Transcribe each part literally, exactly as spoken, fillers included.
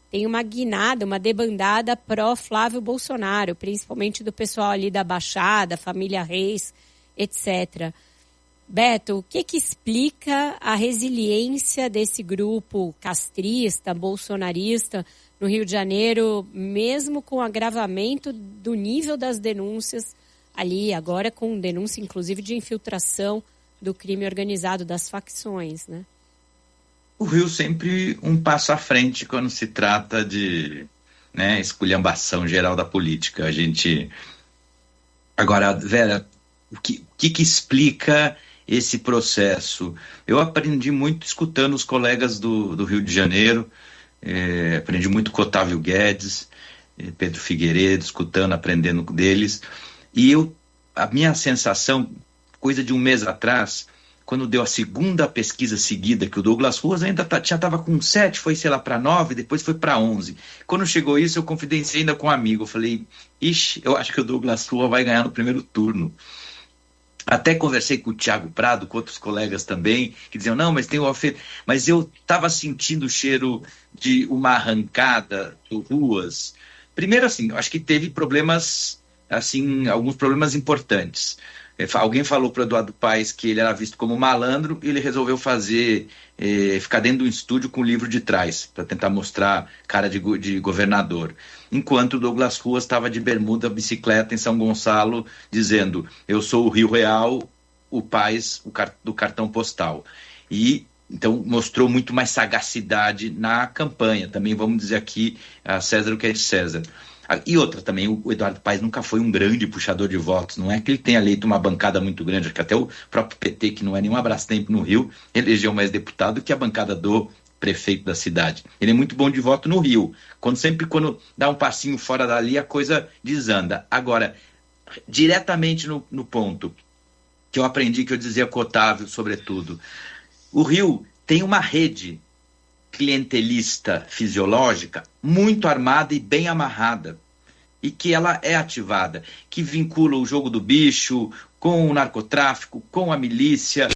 tem uma guinada, uma debandada pró-Flávio Bolsonaro, principalmente do pessoal ali da Baixada, família Reis, etcétera. Beto, o que que explica a resiliência desse grupo castrista, bolsonarista, no Rio de Janeiro, mesmo com o agravamento do nível das denúncias ali, agora com denúncia inclusive de infiltração do crime organizado, das facções, né? O Rio sempre um passo à frente quando se trata de, né, esculhambação geral da política. A gente... Agora, Vera, o que, o que que explica esse processo? Eu aprendi muito escutando os colegas do, do Rio de Janeiro, é, aprendi muito com Otávio Guedes, é, Pedro Figueiredo, escutando, aprendendo deles, e eu, a minha sensação, coisa de um mês atrás, quando deu a segunda pesquisa seguida, que o Douglas Ruas ainda tá, já estava com sete, foi, sei lá, para nove, depois foi para onze. Quando chegou isso, eu confidenciei ainda com um amigo, eu falei, ixi, eu acho que o Douglas Ruas vai ganhar no primeiro turno. Até conversei com o Thiago Prado, com outros colegas também, que diziam, não, mas tem o Alfredo. Mas eu estava sentindo o cheiro de uma arrancada do Ruas. Primeiro, assim, eu acho que teve problemas, assim, alguns problemas importantes. Alguém falou para o Eduardo Paes que ele era visto como malandro e ele resolveu fazer, eh, ficar dentro de um estúdio com o livro de trás, para tentar mostrar cara de, de governador. Enquanto o Douglas Ruas estava de bermuda, bicicleta em São Gonçalo, dizendo, eu sou o Rio Real, o Paes o car- do cartão postal. E então mostrou muito mais sagacidade na campanha. Também vamos dizer aqui a César o que é de César. E outra também, o Eduardo Paes nunca foi um grande puxador de votos, não é que ele tenha eleito uma bancada muito grande, acho que até o próprio P T, que não é nenhum abraço-tempo no Rio, elegeu mais deputado que a bancada do prefeito da cidade. Ele é muito bom de voto no Rio, quando sempre quando dá um passinho fora dali a coisa desanda. Agora, diretamente no, no ponto que eu aprendi, que eu dizia com o Otávio, sobretudo, o Rio tem uma rede clientelista fisiológica muito armada e bem amarrada, e que ela é ativada, que vincula o jogo do bicho com o narcotráfico, com a milícia,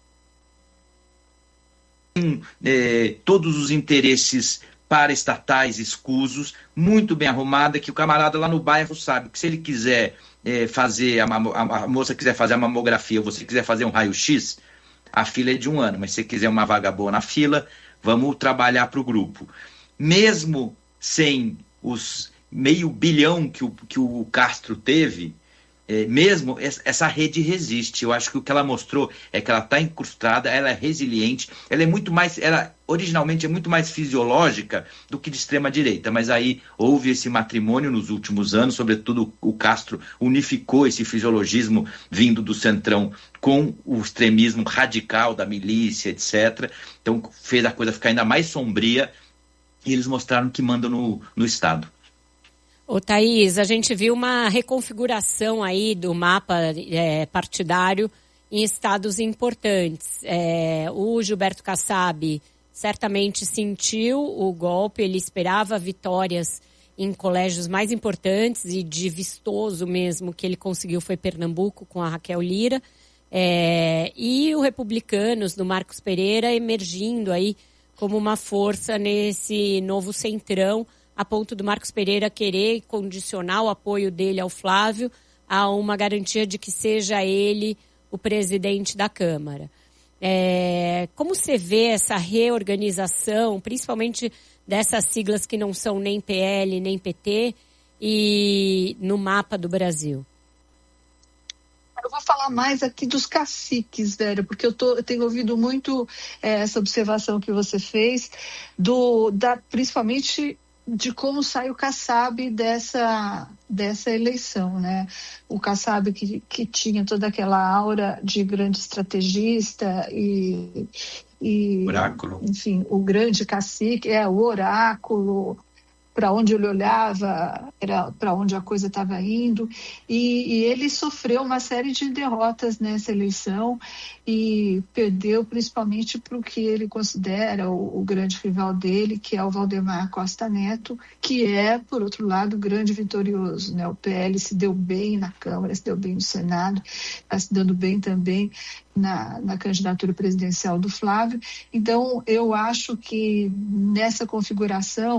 com eh, todos os interesses paraestatais escusos, muito bem arrumada, que o camarada lá no bairro sabe que se ele quiser eh, fazer, a, a, a moça quiser fazer a mamografia, ou você quiser fazer um raio-x, a fila é de um ano, mas se você quiser uma vaga boa na fila, vamos trabalhar para o grupo. Mesmo sem os meio bilhão que o, que o Castro teve, é, mesmo essa rede resiste. Eu acho que o que ela mostrou é que ela está incrustada, ela é resiliente, ela é muito mais, ela originalmente é muito mais fisiológica do que de extrema direita, mas aí houve esse matrimônio nos últimos anos, sobretudo o Castro unificou esse fisiologismo vindo do centrão com o extremismo radical da milícia, etcétera. Então fez a coisa ficar ainda mais sombria e eles mostraram que mandam no, no Estado. Ô Thaís, a gente viu uma reconfiguração aí do mapa é, partidário em estados importantes. É, o Gilberto Kassab certamente sentiu o golpe, ele esperava vitórias em colégios mais importantes e de vistoso mesmo que ele conseguiu foi Pernambuco com a Raquel Lira. É, e o Republicanos do Marcos Pereira emergindo aí como uma força nesse novo centrão, a ponto do Marcos Pereira querer condicionar o apoio dele ao Flávio a uma garantia de que seja ele o presidente da Câmara. É, como você vê essa reorganização, principalmente dessas siglas que não são nem P L, nem P T, e no mapa do Brasil? Eu vou falar mais aqui dos caciques, Vera, porque eu, tô, eu tenho ouvido muito é, essa observação que você fez, do, da, principalmente de como sai o Kassab dessa, dessa eleição, né? O Kassab que, que tinha toda aquela aura de grande estrategista e, e oráculo. Enfim, o grande cacique, é o oráculo, para onde ele olhava, era para onde a coisa estava indo, e, e ele sofreu uma série de derrotas nessa eleição e perdeu principalmente para o que ele considera o, o grande rival dele, que é o Valdemar Costa Neto, que é, por outro lado, grande vitorioso, né? O P L se deu bem na Câmara, se deu bem no Senado, está se dando bem também na, na candidatura presidencial do Flávio. Então, eu acho que nessa configuração